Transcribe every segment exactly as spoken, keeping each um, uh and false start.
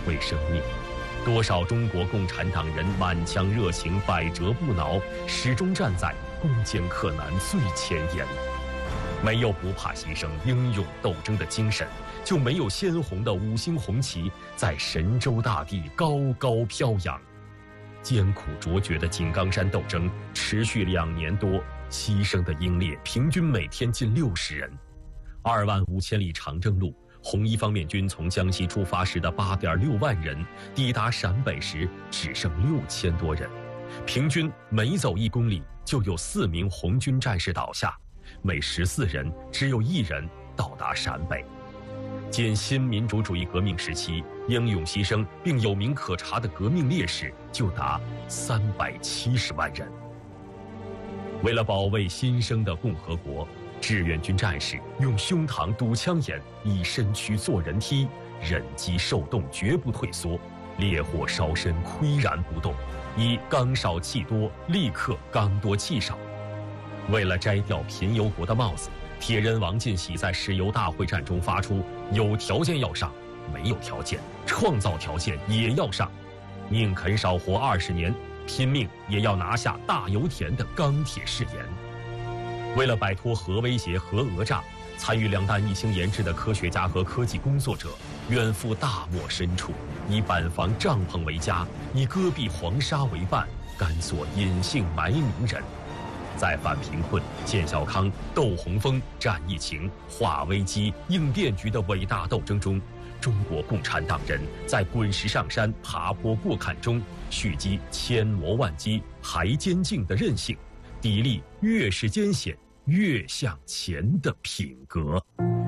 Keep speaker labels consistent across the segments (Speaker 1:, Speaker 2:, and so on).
Speaker 1: 贵生命。多少中国共产党人满腔热情，百折不挠，始终站在攻坚克难最前沿。没有不怕牺牲、英勇斗争的精神，就没有鲜红的五星红旗在神州大地高高飘扬。艰苦卓绝的井冈山斗争持续两年多，牺牲的英烈平均每天近六十人。二万五千里长征路，红一方面军从江西出发时的八点六万人，抵达陕北时只剩六千多人，平均每走一公里就有四名红军战士倒下，每十四人只有一人到达陕北。仅新民主主义革命时期，英勇牺牲并有名可查的革命烈士就达三百七十万人。为了保卫新生的共和国，志愿军战士用胸膛堵枪眼，以身躯做人梯，忍饥受冻绝不退缩，烈火烧身岿然不动，以刚少气多立刻刚多气少。为了摘掉贫油国的帽子，铁人王进喜在石油大会战中发出有条件要上，没有条件创造条件也要上，宁肯少活二十年，拼命也要拿下大油田的钢铁誓言。为了摆脱核威胁、核讹诈，参与两弹一星研制的科学家和科技工作者远赴大漠深处，以板房帐篷为家，以戈壁黄沙为伴，甘做隐姓埋名人。在反贫困、建小康、斗洪峰、战疫情、化危机、应变局的伟大斗争中，中国共产党人在滚石上山、爬坡过坎中蓄积千磨万击、排坚劲的韧性，砥砺越是艰险越向前的品格。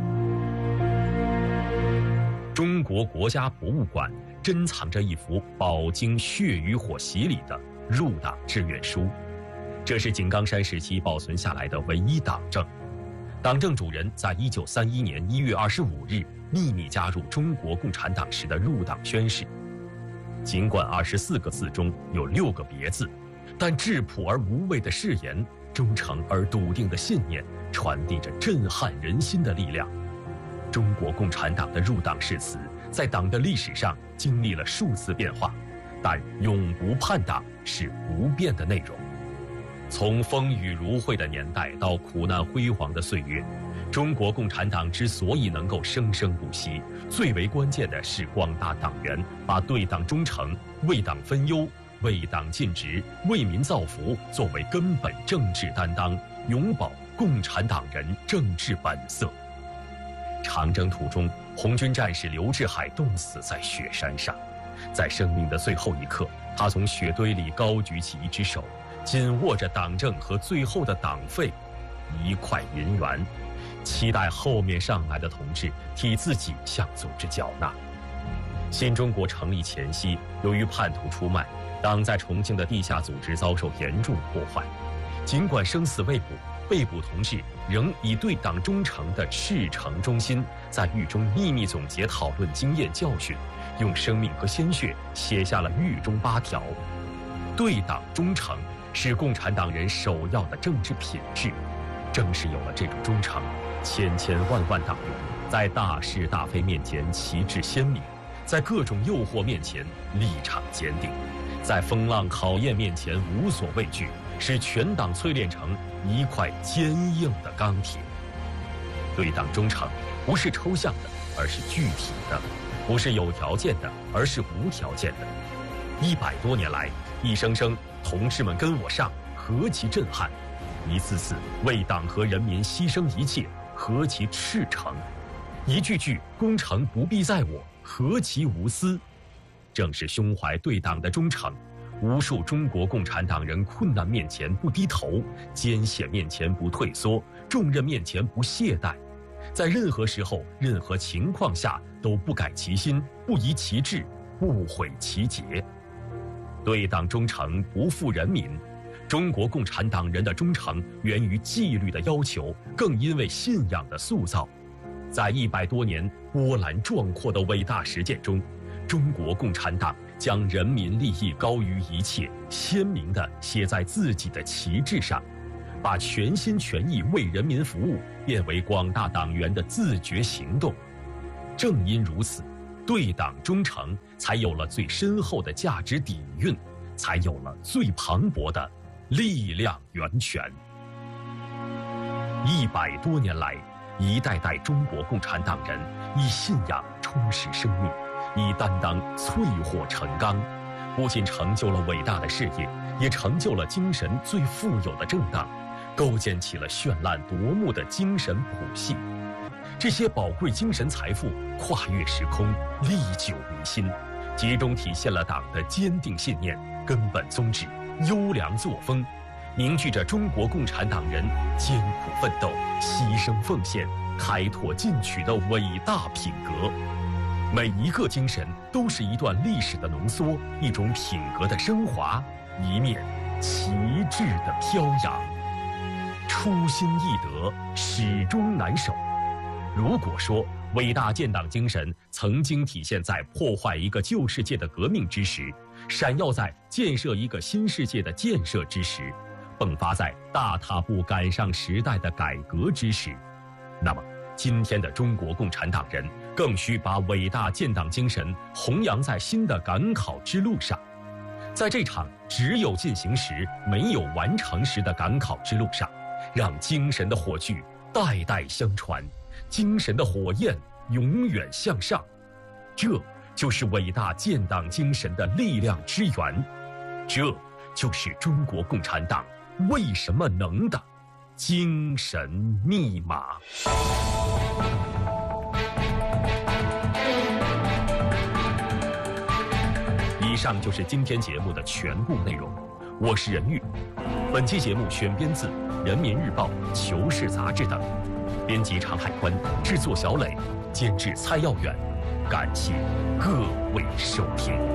Speaker 1: 中国国家博物馆珍藏着一幅饱经血与火洗礼的入党志愿书，这是井冈山时期保存下来的唯一党证。党证主人在一九三一年一月二十五日秘密加入中国共产党时的入党宣誓。尽管二十四个字中有六个别字，但质朴而无畏的誓言，忠诚而笃定的信念，传递着震撼人心的力量。中国共产党的入党誓词在党的历史上经历了数次变化，但永不叛党是不变的内容。从风雨如晦的年代到苦难辉煌的岁月，中国共产党之所以能够生生不息，最为关键的是广大党员把对党忠诚、为党分忧、为党尽职、为民造福作为根本政治担当，永葆共产党人政治本色。长征途中，红军战士刘志海冻死在雪山上，在生命的最后一刻，他从雪堆里高举起一只手，紧握着党证和最后的党费，一块银元，期待后面上来的同志替自己向组织缴纳。新中国成立前夕，由于叛徒出卖，党在重庆的地下组织遭受严重破坏。尽管生死未卜，被捕同志仍以对党忠诚的赤诚忠心，在狱中秘密总结讨论经验教训，用生命和鲜血写下了狱中八条。对党忠诚是共产党人首要的政治品质。正是有了这种忠诚，千千万万党员在大是大非面前旗帜鲜明，在各种诱惑面前立场坚定，在风浪考验面前无所畏惧，使全党淬炼成一块坚硬的钢铁。对党忠诚不是抽象的，而是具体的；不是有条件的，而是无条件的。一百多年来，一声声同志们跟我上，何其震撼！一次次为党和人民牺牲一切，何其赤诚！一句句功成不必在我，何其无私！正是胸怀对党的忠诚，无数中国共产党人困难面前不低头，艰险面前不退缩，重任面前不懈怠，在任何时候、任何情况下都不改其心，不移其志，不毁其节。对党忠诚，不负人民。中国共产党人的忠诚源于纪律的要求，更因为信仰的塑造。在一百多年波澜壮阔的伟大实践中，中国共产党将人民利益高于一切，鲜明地写在自己的旗帜上，把全心全意为人民服务变为广大党员的自觉行动。正因如此， 对党忠诚，才有了最深厚的价值底蕴，才有了最磅礴的力量源泉。一百多年来，一代代中国共产党人以信仰充实生命，以担当淬火成钢，不仅成就了伟大的事业，也成就了精神最富有的政党，构建起了绚烂夺目的精神谱系。这些宝贵精神财富跨越时空，历久弥新，集中体现了党的坚定信念、根本宗旨、优良作风，凝聚着中国共产党人艰苦奋斗、牺牲奉献、开拓进取的伟大品格。每一个精神都是一段历史的浓缩，一种品格的升华，一面旗帜的飘扬。初心易得，始终难守。如果说伟大建党精神曾经体现在破坏一个旧世界的革命之时，闪耀在建设一个新世界的建设之时，迸发在大踏步赶上时代的改革之时，那么今天的中国共产党人更需把伟大建党精神弘扬在新的赶考之路上。在这场只有进行时没有完成时的赶考之路上，让精神的火炬代代相传，精神的火焰永远向上，这就是伟大建党精神的力量之源，这就是中国共产党为什么能的精神密码。以上就是今天节目的全部内容，我是任玉。本期节目选编自《人民日报》《求是》杂志等，编辑常海宽，制作小磊，监制蔡耀远。感谢各位收听。